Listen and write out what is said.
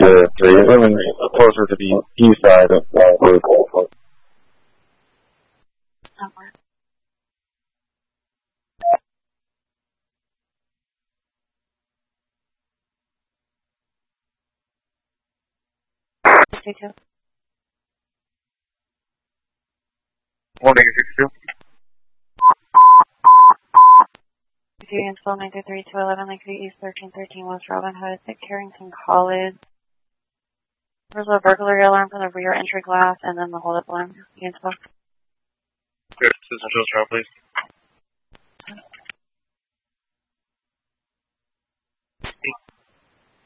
3. It's moving closer to the east side of Luke. Morning, 62. Install 933 to 11 Lakeview East 1313 West Robin Hood at Carrington College. There's a burglary alarm from the rear entry glass and then the hold-up alarm. Cancel. Good. Citizen Joe's route, please.